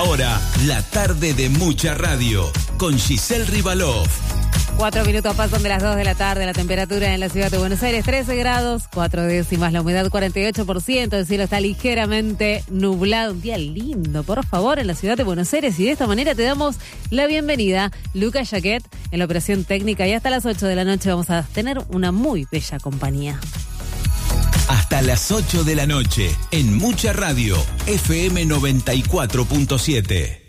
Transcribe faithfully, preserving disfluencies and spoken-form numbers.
Ahora, la tarde de Mucha Radio, con Giselle Rivalov. Cuatro minutos pasan de las dos de la tarde, la temperatura en la ciudad de Buenos Aires, trece grados, cuatro décimas, la humedad cuarenta y ocho por ciento, el cielo está ligeramente nublado, un día lindo, por favor, en la ciudad de Buenos Aires, y de esta manera te damos la bienvenida, Lucas Jaquet, en la operación técnica, y hasta las ocho de la noche vamos a tener una muy bella compañía. Hasta las ocho de la noche, en Mucha Radio, F M noventa y cuatro punto siete.